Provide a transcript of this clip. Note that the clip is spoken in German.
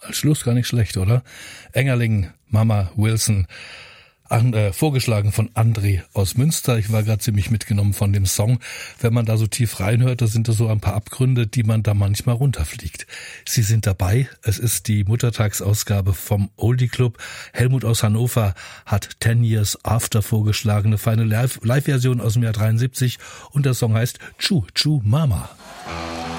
als Schluss gar nicht schlecht, oder? Engerling, Mama Wilson, vorgeschlagen von André aus Münster. Ich war gerade ziemlich mitgenommen von dem Song. Wenn man da so tief reinhört, da sind da so ein paar Abgründe, die man da manchmal runterfliegt. Sie sind dabei. Es ist die Muttertagsausgabe vom Oldie Club. Helmut aus Hannover hat 10 Years After vorgeschlagen, eine feine Live-Version aus dem Jahr 73 und der Song heißt Choo Choo Mama.